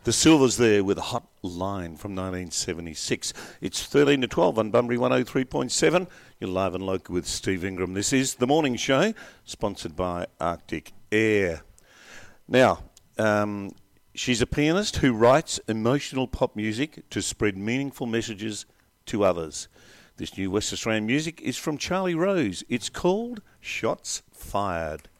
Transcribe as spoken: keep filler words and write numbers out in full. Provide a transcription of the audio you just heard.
The Silvers there with a hot line from nineteen seventy-six. It's thirteen to twelve on Bunbury one oh three point seven. You're live and local with Steve Ingram. This is The Morning Show, sponsored by Arctic Air. Now, um, she's a pianist who writes emotional pop music to spread meaningful messages to others. This new West Australian music is from Charlie Rose. It's called Shots Fired.